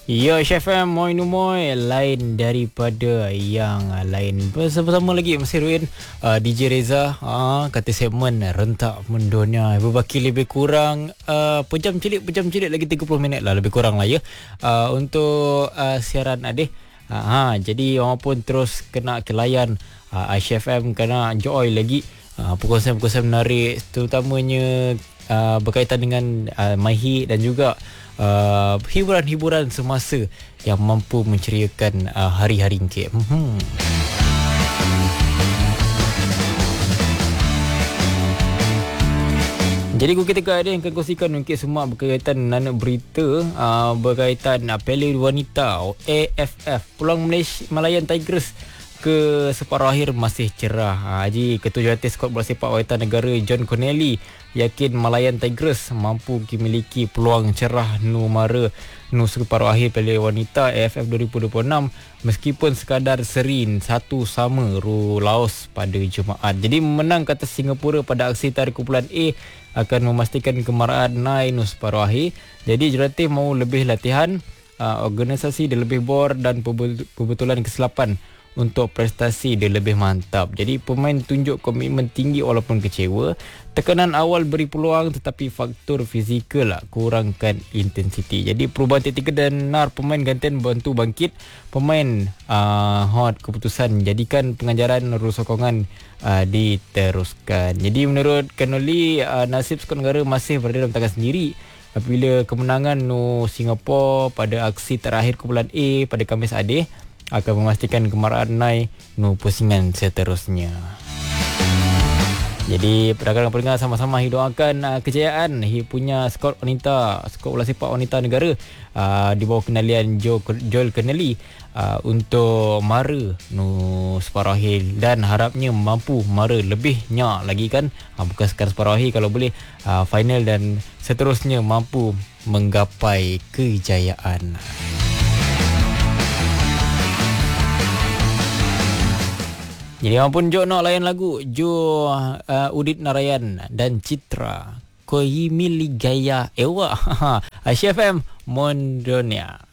Ya, Chef M, moi numoy lain daripada yang lain. Bersama lagi Masih Ruin, DJ Reza, kata segmen rentak mendunia. Berbaki lebih kurang pejam cilik lagi 30 minit lah lebih kurang lah ya. Untuk siaran adik. Jadi orang pun terus kena kelayan Chef M kena joy lagi. Perkongsian-perkongsian menarik terutamanya berkaitan dengan MyHit dan juga hiburan-hiburan semasa yang mampu menceriakan hari-hari KM. Jadi kita ada yang akan kongsikan mungkin semua berkaitan dengan berita berkaitan Piala Wanita AFF. Peluang Malaysia Malayan Tigers ke separuh akhir masih cerah. Jadi Ketua Jurulatih Skuad Bola Sepak Wanita Negara John Connelly yakin Malayan Tigers mampu memiliki peluang cerah nu separuh akhir Piala Wanita AFF 2026 meskipun sekadar seri 1-1 ru Laos pada Jumaat. Jadi menang kata Singapura pada aksi tarik kumpulan A akan memastikan kemaraan naik nu separuh akhir. Jadi jurulatih mahu lebih latihan, organisasi dia lebih bor dan pembetulan kesilapan untuk prestasi dia lebih mantap. Jadi pemain tunjuk komitmen tinggi walaupun kecewa. Tekanan awal beri peluang tetapi faktor fizikal kurangkan intensiti. Jadi perubahan taktikal dan pemain gantian bantu bangkit pemain hot keputusan jadikan pengajaran sokongan diteruskan. Jadi menurut Connelly, nasib skuad negara masih berada dalam tangan sendiri apabila kemenangan Singapura pada aksi terakhir kumpulan A pada Khamis Adih akan memastikan kemaraan naik pusingan seterusnya. Jadi pendengar sama-sama doakan kejayaan punya skuad bola sepak wanita negara di bawah kendalian Joel Connelly untuk mara separuh akhir dan harapnya mampu mara lebih nyak lagi kan, bukan sekadar separuh akhir, kalau boleh final dan seterusnya mampu menggapai kejayaan. Jadi ampun Jo nak layan lagu Jo Udit Narayan dan Citra Koyimili Gaya Ewa Chef M Mondonia.